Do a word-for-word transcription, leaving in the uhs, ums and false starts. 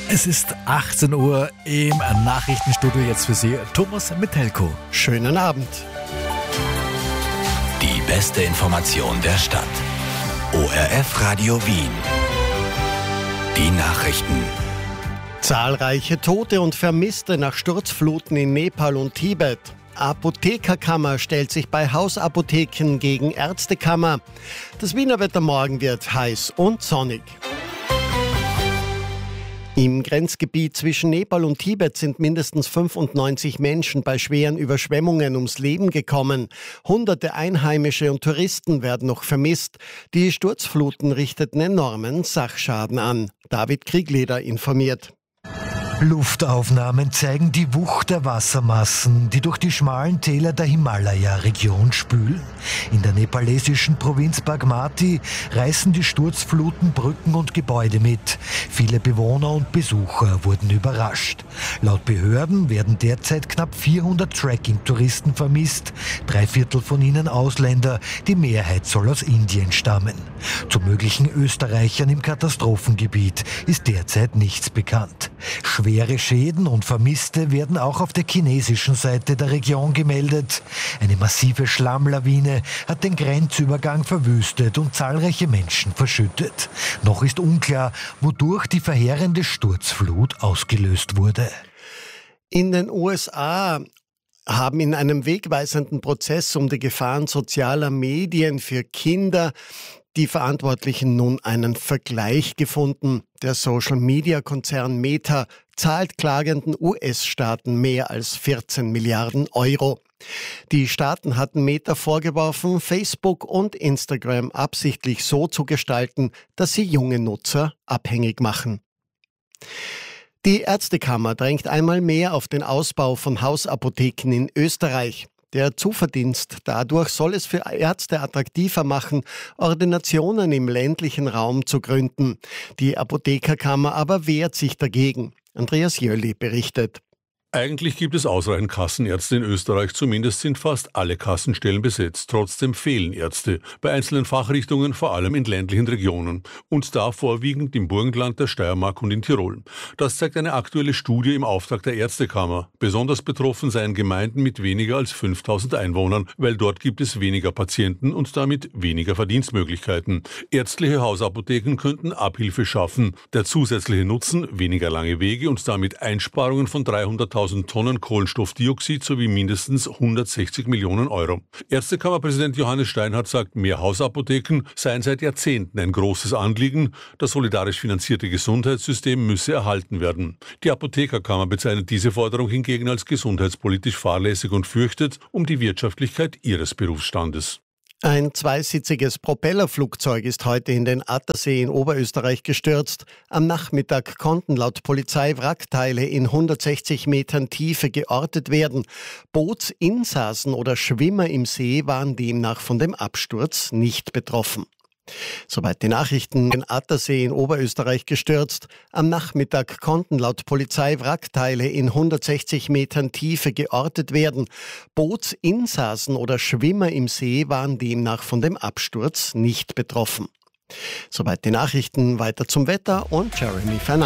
Es ist achtzehn Uhr im Nachrichtenstudio, jetzt für Sie Thomas Mettelko. Schönen Abend. Die beste Information der Stadt. O R F Radio Wien. Die Nachrichten. Zahlreiche Tote und Vermisste nach Sturzfluten in Nepal und Tibet. Apothekerkammer stellt sich bei Hausapotheken gegen Ärztekammer. Das Wiener Wetter morgen wird heiß und sonnig. Im Grenzgebiet zwischen Nepal und Tibet sind mindestens fünfundneunzig Menschen bei schweren Überschwemmungen ums Leben gekommen. Hunderte Einheimische und Touristen werden noch vermisst. Die Sturzfluten richteten enormen Sachschaden an. David Kriegleder informiert. Luftaufnahmen zeigen die Wucht der Wassermassen, die durch die schmalen Täler der Himalaya-Region spülen. In der nepalesischen Provinz Bagmati reißen die Sturzfluten Brücken und Gebäude mit. Viele Bewohner und Besucher wurden überrascht. Laut Behörden werden derzeit knapp vierhundert Trekking-Touristen vermisst, drei Viertel von ihnen Ausländer, die Mehrheit soll aus Indien stammen. Zu möglichen Österreichern im Katastrophengebiet ist derzeit nichts bekannt. Schwere Schäden und Vermisste werden auch auf der chinesischen Seite der Region gemeldet. Eine massive Schlammlawine hat den Grenzübergang verwüstet und zahlreiche Menschen verschüttet. Noch ist unklar, wodurch die verheerende Sturzflut ausgelöst wurde. In den U S A haben in einem wegweisenden Prozess um die Gefahren sozialer Medien für Kinder die Verantwortlichen nun einen Vergleich gefunden. Der Social-Media-Konzern Meta zahlt klagenden U S-Staaten mehr als vierzehn Milliarden Euro. Die Staaten hatten Meta vorgeworfen, Facebook und Instagram absichtlich so zu gestalten, dass sie junge Nutzer abhängig machen. Die Ärztekammer drängt einmal mehr auf den Ausbau von Hausapotheken in Österreich. Der Zuverdienst dadurch soll es für Ärzte attraktiver machen, Ordinationen im ländlichen Raum zu gründen. Die Apothekerkammer aber wehrt sich dagegen. Andreas Jöli berichtet. Eigentlich gibt es ausreichend Kassenärzte in Österreich, zumindest sind fast alle Kassenstellen besetzt. Trotzdem fehlen Ärzte, bei einzelnen Fachrichtungen, vor allem in ländlichen Regionen. Und da vorwiegend im Burgenland, der Steiermark und in Tirol. Das zeigt eine aktuelle Studie im Auftrag der Ärztekammer. Besonders betroffen seien Gemeinden mit weniger als fünftausend Einwohnern, weil dort gibt es weniger Patienten und damit weniger Verdienstmöglichkeiten. Ärztliche Hausapotheken könnten Abhilfe schaffen. Der zusätzliche Nutzen, weniger lange Wege und damit Einsparungen von dreihunderttausend Tonnen Kohlenstoffdioxid sowie mindestens hundertsechzig Millionen Euro. Ärztekammerpräsident Johannes Steinhardt sagt, mehr Hausapotheken seien seit Jahrzehnten ein großes Anliegen. Das solidarisch finanzierte Gesundheitssystem müsse erhalten werden. Die Apothekerkammer bezeichnet diese Forderung hingegen als gesundheitspolitisch fahrlässig und fürchtet um die Wirtschaftlichkeit ihres Berufsstandes. Ein zweisitziges Propellerflugzeug ist heute in den Attersee in Oberösterreich gestürzt. Am Nachmittag konnten laut Polizei Wrackteile in hundertsechzig Metern Tiefe geortet werden. Bootsinsassen oder Schwimmer im See waren demnach von dem Absturz nicht betroffen. Soweit die Nachrichten. Den Attersee in Oberösterreich gestürzt. Am Nachmittag konnten laut Polizei Wrackteile in hundertsechzig Metern Tiefe geortet werden. Bootsinsassen oder Schwimmer im See waren demnach von dem Absturz nicht betroffen. Soweit die Nachrichten. Weiter zum Wetter und Jeremy Fernandes.